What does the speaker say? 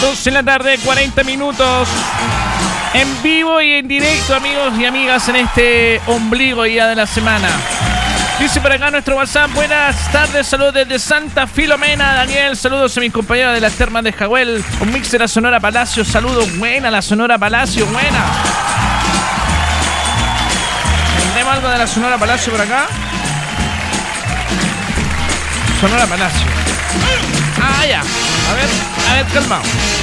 12 de la tarde, 40 minutos. En vivo y en directo, amigos y amigas, en este ombligo día de la semana. Dice por acá nuestro WhatsApp: buenas tardes, saludos desde Santa Filomena. Daniel, saludos a mis compañeros de las termas de Jahuel. Un mix de la Sonora Palacio, saludos. Buena la Sonora Palacio, buena. ¿Tendremos algo de la Sonora Palacio por acá? Sonora Palacio. Ah, ya. A ver, calmado.